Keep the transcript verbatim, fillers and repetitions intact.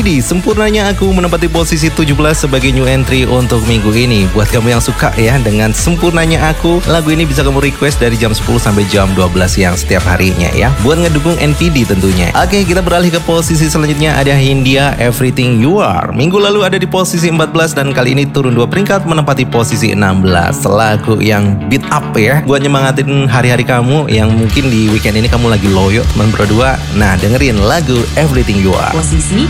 Di Sempurnanya Aku menempati posisi tujuh belas sebagai new entry untuk minggu ini. Buat kamu yang suka ya dengan Sempurnanya Aku, lagu ini bisa kamu request dari jam sepuluh sampai jam dua belas siang setiap harinya ya, buat ngedukung N P D tentunya. Oke, kita beralih ke posisi selanjutnya, ada Hindia Everything You Are. Minggu lalu ada di posisi empat belas dan kali ini turun dua peringkat menempati posisi enam belas. Lagu yang beat up ya, buat nyemangatin hari-hari kamu yang mungkin di weekend ini kamu lagi loyo teman berdua. Nah, dengerin lagu Everything You Are. Posisi